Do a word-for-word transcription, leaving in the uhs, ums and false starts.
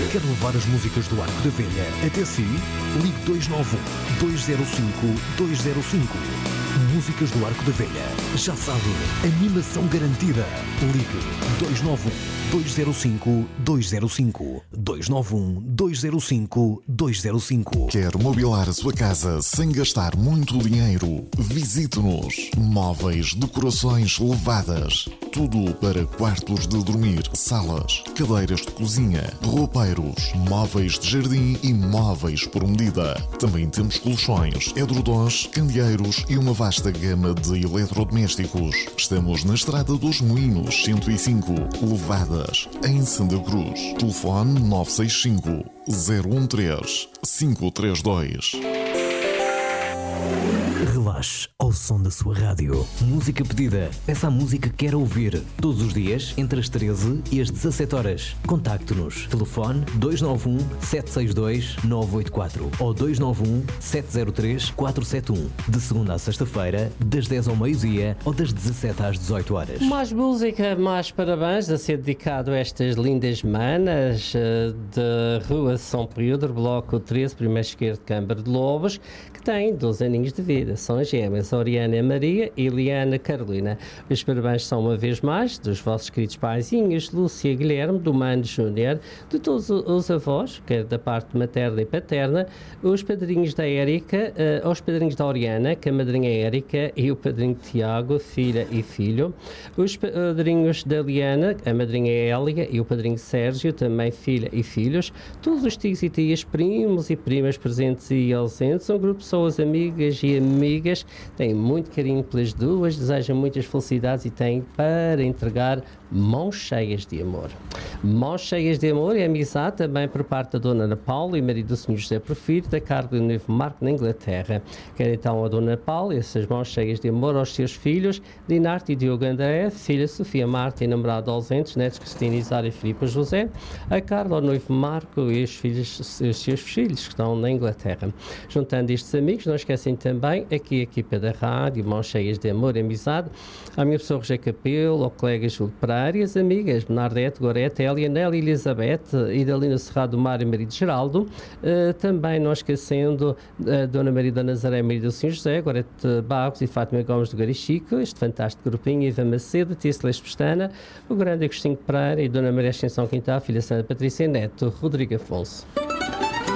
Quer levar as músicas do Arco da Velha até si? Ligue dois nove um, dois zero cinco, dois zero cinco. Músicas do Arco da Velha. Já sabe, animação garantida. Ligue dois nove um, dois zero cinco, dois zero cinco. dois nove um, dois zero cinco, dois zero cinco. Quer mobilar a sua casa sem gastar muito dinheiro? Visite-nos. Móveis, decorações levadas. Tudo para quartos de dormir, salas, cadeiras de cozinha, roupeiros, móveis de jardim e móveis por medida. Também temos colchões, edredons, candeeiros e uma vasta gama de eletrodomésticos. Estamos na Estrada dos Moinhos, cento e cinco, Levadas, em Santa Cruz. Telefone nove seis cinco, zero um três, cinco três dois. Relaxe ao som da sua rádio. Música pedida. Peça a música que quer ouvir. Todos os dias, entre as treze e as dezassete horas. Contacte-nos. Telefone dois nove um, sete seis dois, nove oito quatro ou dois nove um, sete zero três, quatro sete um. De segunda à sexta-feira, das dez ao meio-dia ou das dezassete às dezoito horas. Mais música, mais parabéns a ser dedicado a estas lindas manas uh, da Rua São Pedro, Bloco treze, primeiro esquerdo, Câmara de Lobos, que têm doze aninhos de vida. São as gêmeas Oriana Maria e Eliana Carolina. Os parabéns são uma vez mais dos vossos queridos paizinhos, Lúcia Guilherme, do Mano Júnior, de todos os avós, quer da parte materna e paterna, os padrinhos da Érica, uh, os padrinhos da Oriana, que é a madrinha Érica, e o padrinho Tiago, filha e filho, os padrinhos da Eliana, a madrinha Hélia, e o padrinho Sérgio, também filha e filhos, todos os tios e tias, primos e primas presentes e ausentes, um grupo de pessoas amigas e amigas, têm muito carinho pelas duas, desejam muitas felicidades e têm para entregar mãos cheias de amor. Mãos cheias de amor e amizade também por parte da Dona Ana Paula e marido do senhor José Porfírio, da cargo do noivo Marco na Inglaterra. Quer então a Dona Paula essas mãos cheias de amor aos seus filhos, Dinarte e Diogo André, filha Sofia Marta e namorado ausentes, netos Cristina Isara e Filipe José, a Carla, ao noivo Marco e os, filhos, os seus filhos que estão na Inglaterra. Juntando estes amigos, não esquecem também aqui a equipa da rádio, mãos cheias de amor e amizade, a minha pessoa Roger Capelo, ao colega Júlio Pereira e as amigas Bernadette, Gorete, Elia, Nelly, Elizabeth e Dalina Serrado do Mar e marido Geraldo, uh, também não esquecendo a Dona Maria da Nazaré, marido do senhor José, Gorete Barros e Fátima Gomes do Garichico, este fantástico grupinho, Iva Macedo, Tia Celeste Pestana, o grande Agostinho Pereira e Dona Maria Ascensão Quintal, filha Santa Patrícia e neto Rodrigo Afonso.